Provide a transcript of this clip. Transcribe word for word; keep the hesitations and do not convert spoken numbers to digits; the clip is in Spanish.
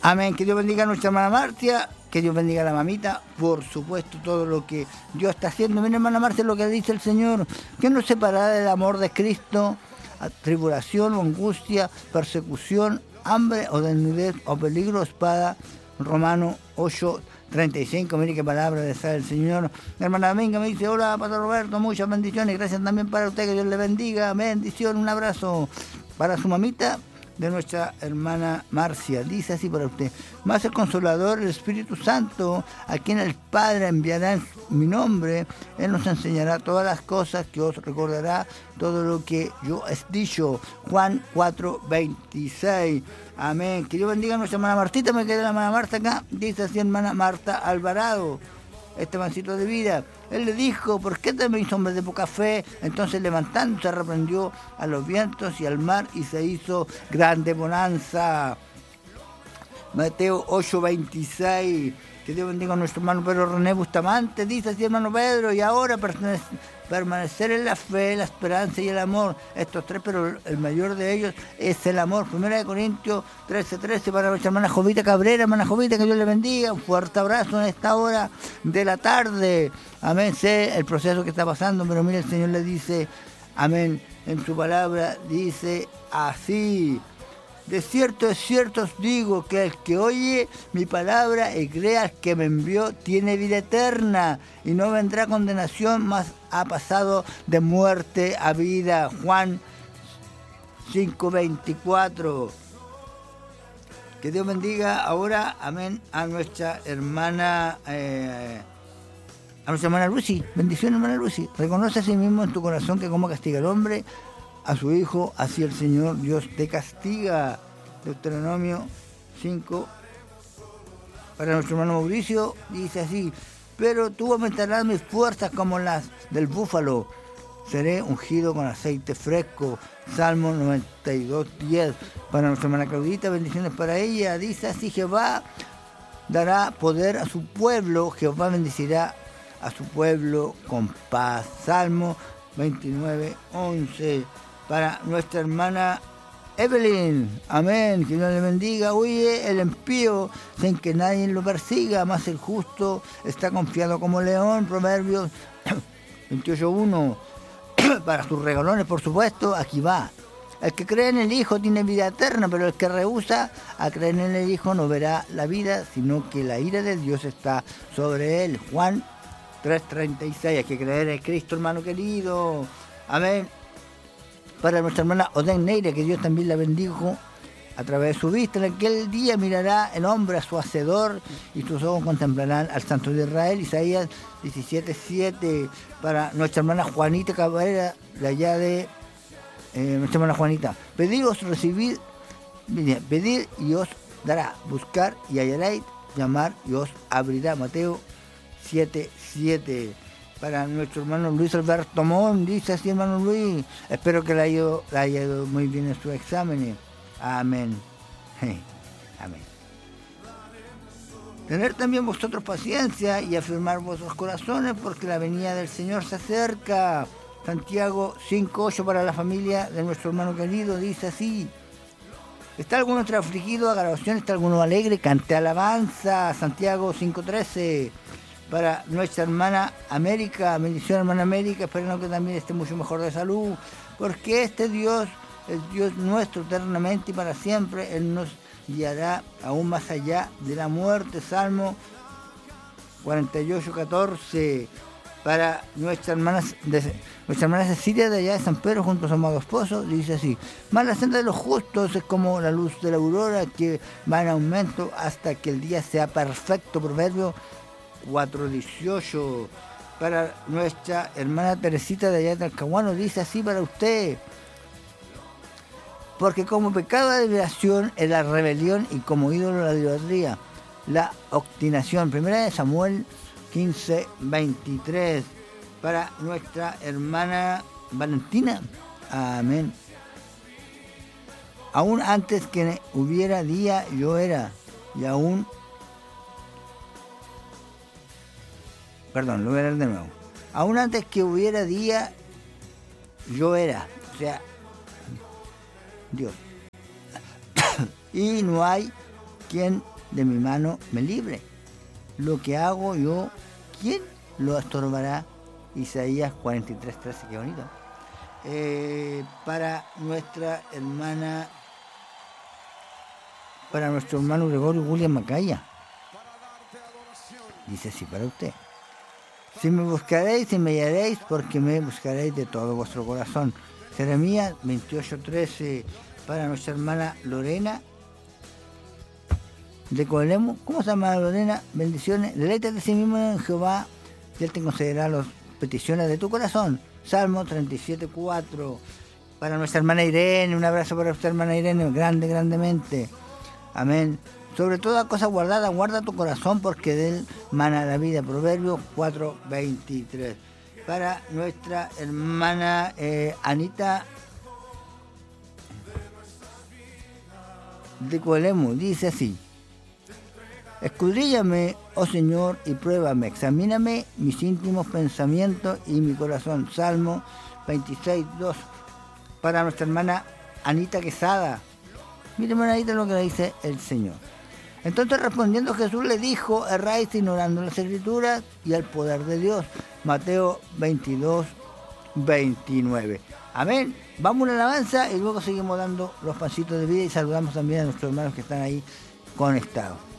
Amén. Que Dios bendiga a nuestra hermana Marcia, que Dios bendiga a la mamita, por supuesto, todo lo que Dios está haciendo. Mira, hermana Marcia, lo que dice el Señor, que nos separará del amor de Cristo, tribulación o angustia, persecución, hambre o desnudez o peligro, espada. Romano ocho treinta y cinco, mire qué palabra de el Señor. Mi hermana Dominga me dice: hola, Pastor Roberto, muchas bendiciones, gracias también para usted, que Dios le bendiga, bendición, un abrazo para su mamita, de nuestra hermana Marcia. Dice así para usted: más el Consolador, el Espíritu Santo, a quien el Padre enviará en mi nombre, Él nos enseñará todas las cosas, que os recordará todo lo que yo he dicho. Juan cuatro veintiséis. Amén. Que Dios bendiga a nuestra hermana Martita. Me quedé la hermana Marta acá. Dice así, hermana Marta Alvarado, este mancito de vida. Él le dijo: ¿por qué teméis, hombres de poca fe? Entonces, levantándose, reprendió a los vientos y al mar, y se hizo grande bonanza. Mateo ocho veintiséis. Que Dios bendiga a nuestro hermano Pedro René Bustamante. Dice así, hermano Pedro: y ahora permanecer en la fe, la esperanza y el amor. Estos tres, pero el mayor de ellos es el amor. Primera de Corintios trece trece, para nuestra hermana Jovita Cabrera. Hermana Jovita, que Dios le bendiga. Un fuerte abrazo en esta hora de la tarde. Amén. Sé el proceso que está pasando, pero mire, el Señor le dice, amén, en su palabra dice así: de cierto, de cierto os digo, que el que oye mi palabra y crea al que me envió tiene vida eterna, y no vendrá condenación, mas ha pasado de muerte a vida. Juan cinco veinticuatro. Que Dios bendiga ahora, amén, a nuestra hermana, eh, a nuestra hermana Lucy. Bendiciones, hermana Lucy. Reconoce a sí mismo en tu corazón que como castiga el hombre a su hijo, así el Señor Dios te castiga. Deuteronomio cinco. Para nuestro hermano Mauricio dice así: pero tú aumentarás mis fuerzas como las del búfalo, seré ungido con aceite fresco. Salmo noventa y dos diez. Para nuestra hermana Claudita, bendiciones para ella. Dice así: Jehová dará poder a su pueblo, Jehová bendecirá a su pueblo con paz. Salmo veintinueve once. Para nuestra hermana Evelyn, amén, que Dios le bendiga. Huye el impío sin que nadie lo persiga, más el justo está confiado como león. Proverbios veintiocho uno. Para sus regalones, por supuesto, aquí va: el que cree en el Hijo tiene vida eterna, pero el que rehúsa a creer en el Hijo no verá la vida, sino que la ira de Dios está sobre él. Juan tres treinta y seis. Hay que creer en Cristo, hermano querido, amén. Para nuestra hermana Oden Neira, que Dios también la bendijo a través de su vista. En aquel día mirará el hombre a su hacedor, y sus ojos contemplarán al Santo de Israel. Isaías diecisiete siete. Para nuestra hermana Juanita Cabrera, de allá de eh, nuestra hermana Juanita: pedid, os recibid, pedid y os dará, buscar y hallaréis, llamar y os abrirá. Mateo siete siete. Para nuestro hermano Luis Alberto Mon, dice así, hermano Luis: espero que le haya ido, le haya ido muy bien en sus exámenes. Amén. Amén. Tener también vosotros paciencia y afirmar vuestros corazones, porque la venida del Señor se acerca. Santiago cinco ocho. Para la familia de nuestro hermano querido, dice así: ¿está alguno entre afligido? Haga oración. ¿Está alguno alegre? Cante alabanza. Santiago cinco trece. Para nuestra hermana América, bendición, hermana América, esperando que también esté mucho mejor de salud, porque este Dios es Dios nuestro eternamente y para siempre. Él nos guiará aún más allá de la muerte. Salmo cuarenta y ocho catorce. Para nuestra hermana, de, nuestra hermana Cecilia, de allá de San Pedro, junto a su amado esposo, dice así: más la senda de los justos es como la luz de la aurora, que va en aumento hasta que el día sea perfecto. Proverbio cuatro dieciocho. Para nuestra hermana Teresita, de allá de Talcahuano, dice así para usted: porque como pecado de adivinación es la rebelión, y como ídolo la idolatría, la obstinación. Primera de Samuel quince veintitrés. Para nuestra hermana Valentina, amén: aún antes que hubiera día yo era, y aún Perdón, lo voy a leer de nuevo. Aún antes que hubiera día, yo era. O sea, Dios. Y no hay quien de mi mano me libre. Lo que hago yo, ¿quién lo estorbará? Isaías cuarenta y tres, trece, qué bonito. Eh, para nuestra hermana, para nuestro hermano Gregorio William Macaya. Dice así para usted: si me buscaréis y me hallaréis, porque me buscaréis de todo vuestro corazón. Jeremías veintiocho, trece. Para nuestra hermana Lorena de Coelemu. ¿Cómo se llama Lorena? Bendiciones. Deleítate de sí mismo en Jehová, y Él te concederá las peticiones de tu corazón. Salmo treinta y siete, cuatro. Para nuestra hermana Irene, un abrazo para nuestra hermana Irene, grande, grandemente. Amén. Sobre toda cosa guardada, guarda tu corazón, porque de él mana la vida. Proverbios cuatro, veintitrés. Para nuestra hermana eh, Anita de Coelemu, dice así: escudríllame, oh Señor, y pruébame, examíname mis íntimos pensamientos y mi corazón. Salmo veintiséis, dos. Para nuestra hermana Anita Quesada, mire, hermana Anita, lo que le dice el Señor. Entonces, respondiendo, Jesús le dijo: erráis ignorando las Escrituras y el poder de Dios. Mateo veintidós, veintinueve. Amén. Vamos a una alabanza y luego seguimos dando los pasitos de vida, y saludamos también a nuestros hermanos que están ahí conectados.